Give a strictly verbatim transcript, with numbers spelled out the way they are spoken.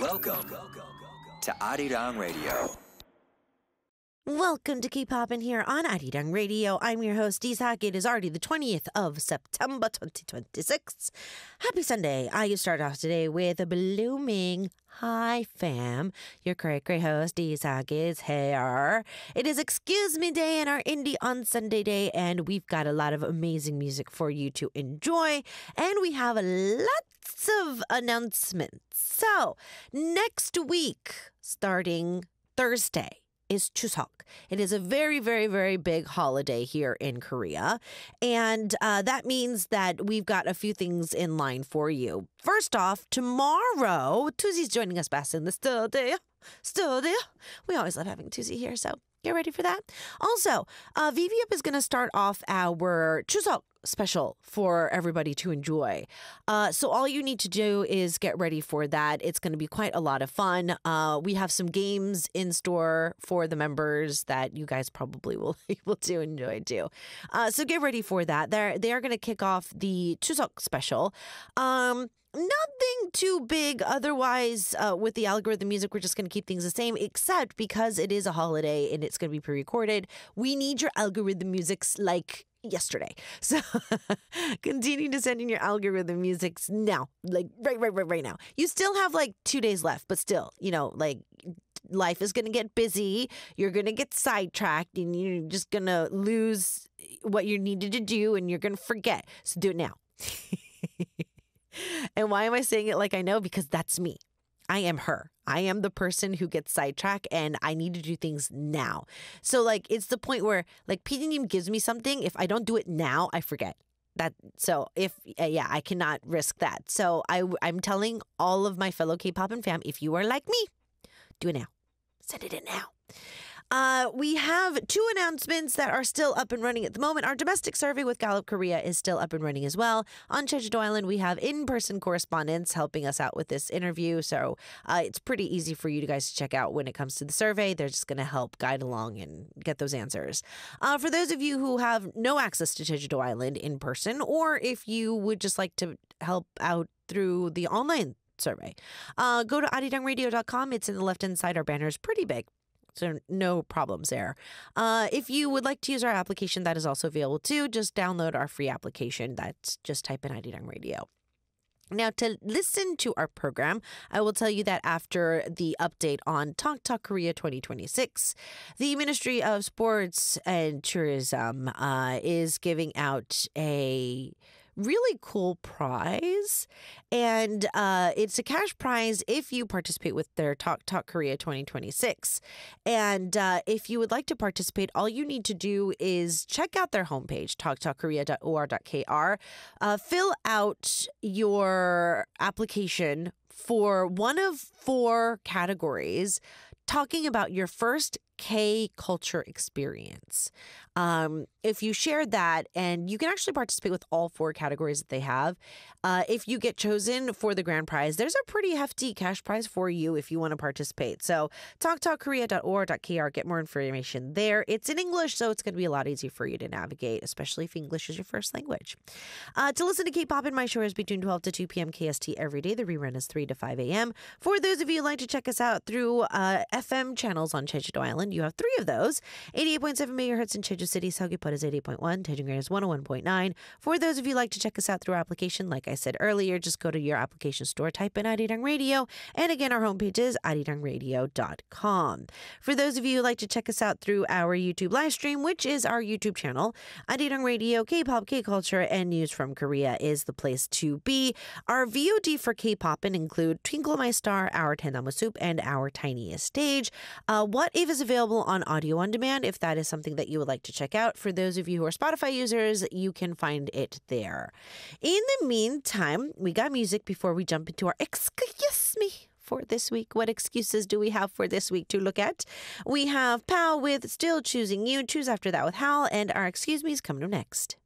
Welcome to Arirang Radio. Welcome to K-Pop in here on Arirang Radio. I'm your host, Isak. It is already the twentieth of September twenty twenty-six. Happy Sunday. I start off today with a blooming hi fam. Your great, great host, Isak, is here. It is Excuse Me Day and our Indie on Sunday Day, and we've got a lot of amazing music for you to enjoy, and we have lots of announcements. So, next week, starting Thursday, is Chuseok. It is a very, very, very big holiday here in Korea. And uh, that means that we've got a few things in line for you. First off, tomorrow, Tuzi's joining us back in the studio. Studio. We always love having Tuzi here, so get ready for that. Also, uh, V V Up is going to start off our Chuseok special for everybody to enjoy. Uh, so all you need to do is get ready for that. It's going to be quite a lot of fun. Uh, we have some games in store for the members that you guys probably will be able to enjoy too. Uh, so get ready for that. They're, they are going to kick off the Chuseok special. Um, Nothing too big otherwise uh, with the algorithm music. We're just going to keep things the same, except because it is a holiday and it's going to be pre-recorded. We need your algorithm musics like yesterday. So continue to send in your algorithm musics now, like right, right, right, right now. You still have like two days left, but still, you know, like life is going to get busy. You're going to get sidetracked and you're just going to lose what you needed to do and you're going to forget. So do it now. And why am I saying it like I know? Because that's me. I am her. I am the person who gets sidetracked and I need to do things now. So like it's the point where like P D N gives me something. If I don't do it now, I forget. That so if uh, yeah, I cannot risk that. So I I'm telling all of my fellow K-pop and fam, if you are like me, do it now. Send it in now. Uh, we have two announcements that are still up and running at the moment. Our domestic survey with Gallup Korea is still up and running as well. On Jeju-do Island, we have in-person correspondents helping us out with this interview. So uh, it's pretty easy for you guys to check out when it comes to the survey. They're just going to help guide along and get those answers. Uh, for those of you who have no access to Jeju-do Island in person, or if you would just like to help out through the online survey, uh, go to arirang radio dot com. It's in the left-hand side. Our banner is pretty big. So no problems there. Uh, if you would like to use our application, that is also available too. Just download our free application. That's just type in Arirang Radio. Now, to listen to our program, I will tell you that after the update on Talk Talk Korea twenty twenty-six, the Ministry of Sports and Tourism uh, is giving out a really cool prize, and uh, it's a cash prize if you participate with their Talk Talk Korea twenty twenty-six. And uh, if you would like to participate, all you need to do is check out their homepage, talk talk korea dot o r dot k r, uh, fill out your application for one of four categories talking about your first K-culture experience. Um, if you share that, and you can actually participate with all four categories that they have, uh, if you get chosen for the grand prize, there's a pretty hefty cash prize for you if you want to participate. So talk talk korea dot o r dot k r, get more information there. It's in English, so it's going to be a lot easier for you to navigate, especially if English is your first language. Uh, to listen to K-Pop in my show is between twelve to two p.m. K S T every day. The rerun is three to five a.m. For those of you who like to check us out through uh, F M channels on Jeju-do Island, you have three of those. eighty-eight point seven megahertz in Jeju City, Seogwipo is eighty-eight point one, Daejungang is one oh one point nine. For those of you who like to check us out through our application, like I said earlier, just go to your application store, type in Arirang Radio, and again, our homepage is arirang radio dot com. For those of you who like to check us out through our YouTube live stream, which is our YouTube channel, Arirang Radio, K-pop, K-culture, and news from Korea is the place to be. Our V O D for K-popin include Twinkle My Star, Our Tennamu Soup, and Our Tiniest Stage. Uh, what If is available on audio on demand if that is something that you would like to check out. For those of you who are Spotify users, you can find it there. In the meantime, we got music before we jump into our Excuse Me for this week. What excuses do we have for this week to look at? We have Pal with Still Choosing You, Choose After That with Hal, and our Excuse Me is coming up next.